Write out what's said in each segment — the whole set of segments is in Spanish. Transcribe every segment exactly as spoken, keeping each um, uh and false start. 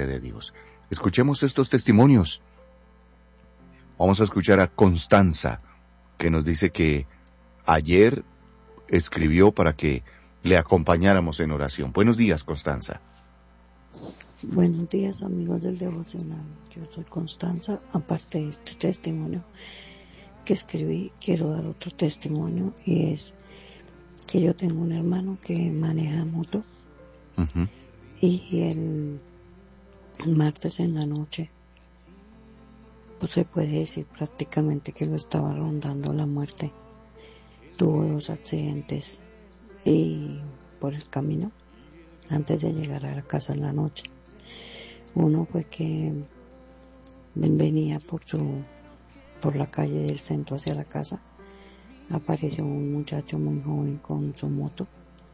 de Dios. Escuchemos estos testimonios. Vamos a escuchar a Constanza, que nos dice que ayer escribió para que le acompañáramos en oración. Buenos días, Constanza. Buenos días, amigos del devocional. Yo soy Constanza. Aparte de este testimonio que escribí, quiero dar otro testimonio, y es que yo tengo un hermano que maneja moto. Uh-huh. Y el martes en la noche, pues se puede decir prácticamente que lo estaba rondando la muerte. Tuvo dos accidentes y por el camino antes de llegar a la casa en la noche. Uno fue que venía por su por la calle del centro hacia la casa. Apareció un muchacho muy joven con su moto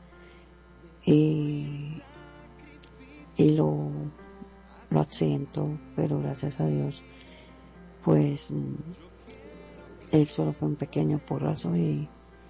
y, y lo, lo accidentó, pero gracias a Dios pues él solo fue un pequeño porrazo y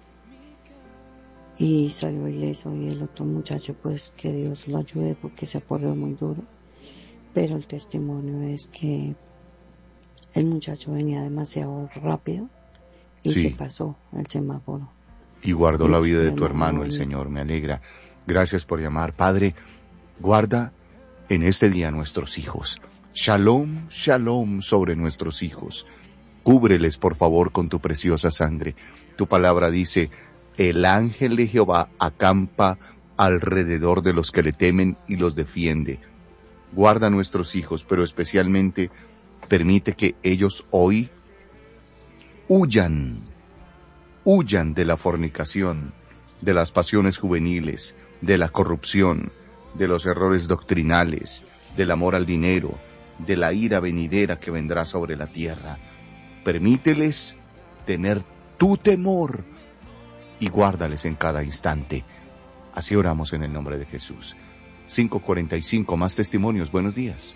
y salió ileso, y el otro muchacho pues que Dios lo ayude porque se aporreó muy duro. Pero el testimonio es que el muchacho venía demasiado rápido y sí. se pasó el semáforo. Y guardó y la vida de tu hermano, el Señor, me alegra. Gracias por llamar. Padre, guarda en este día a nuestros hijos. Shalom, shalom sobre nuestros hijos. Cúbreles, por favor, con tu preciosa sangre. Tu palabra dice: el ángel de Jehová acampa alrededor de los que le temen y los defiende. Guarda a nuestros hijos, pero especialmente permite que ellos hoy huyan, huyan de la fornicación, de las pasiones juveniles, de la corrupción, de los errores doctrinales, del amor al dinero, de la ira venidera que vendrá sobre la tierra. Permíteles tener tu temor y guárdales en cada instante. Así oramos en el nombre de Jesús. cinco cuarenta y cinco, más testimonios. Buenos días.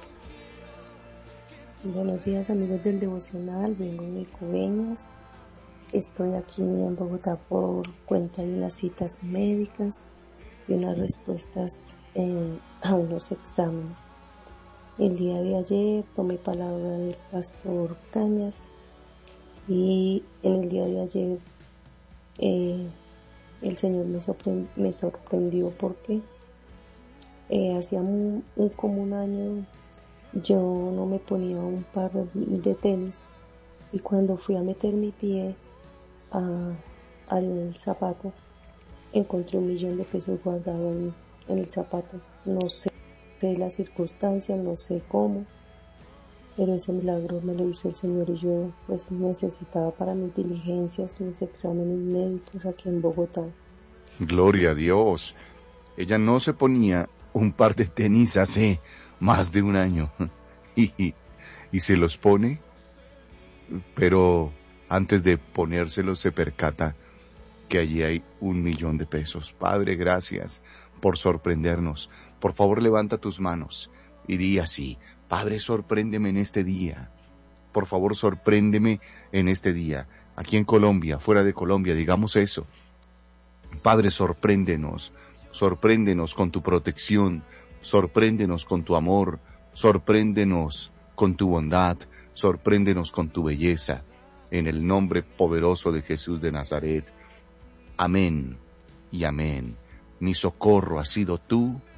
Buenos días, amigos del devocional. Vengo de Coveñas. Estoy aquí en Bogotá por cuenta de unas citas médicas y unas respuestas eh, a unos exámenes. El día de ayer tomé palabra del pastor Cañas y en el día de ayer eh, el Señor me, sorprend- me sorprendió porque eh, hacía un, un, como un año yo no me ponía un par de tenis, y cuando fui a meter mi pie a, al zapato encontré un millón de pesos guardado en, en el zapato. No sé, sé las circunstancias, no sé cómo, pero ese milagro me lo hizo el Señor, y yo pues necesitaba para mis diligencias, mis exámenes médicos aquí en Bogotá. Gloria a Dios. Ella no se ponía un par de tenis hace más de un año y, y, y se los pone, pero antes de ponérselos se percata que allí hay un millón de pesos. Padre, gracias por sorprendernos. Por favor, levanta tus manos y di así: Padre, sorpréndeme en este día. Por favor, sorpréndeme en este día. Aquí en Colombia, fuera de Colombia, digamos eso. Padre, sorpréndenos. Sorpréndenos con tu protección. Sorpréndenos con tu amor. Sorpréndenos con tu bondad. Sorpréndenos con tu belleza. En el nombre poderoso de Jesús de Nazaret. Amén y amén. Mi socorro has sido tú,